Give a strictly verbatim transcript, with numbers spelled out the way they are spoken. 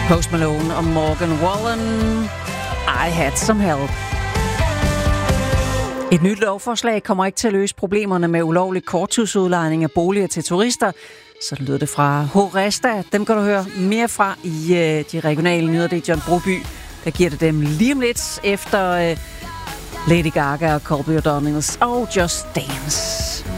Post Malone og Morgan Wallen. I had some help. Et nyt lovforslag kommer ikke til at løse problemerne med ulovlig korttidsudlejning af boliger til turister. Så lyder det fra Horesta. Dem kan du høre mere fra i uh, de regionale nyheder. Det er John Broby, der giver det dem lige om lidt efter uh, Lady Gaga og Colby O'Donnell og Just Dance.